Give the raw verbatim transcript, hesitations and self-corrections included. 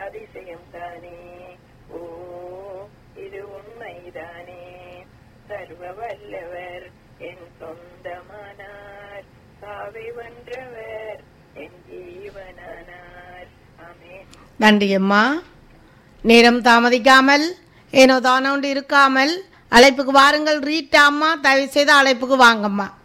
அதிசயம் தானே. ஓ இது உண்மைதானே. சர்வ வல்லவர் என் சொந்தமானார், சாவை வென்றவர் என் ஜீவனானார். ஆமென். நன்றி அம்மா. நேரம் தாமதிக்காமல் ஏனோ தானோண்டு இருக்காமல் அழைப்புக்கு வாருங்கள். ரீட்டா அம்மா, தயவு செய்து அழைப்புக்கு வாங்கம்மா.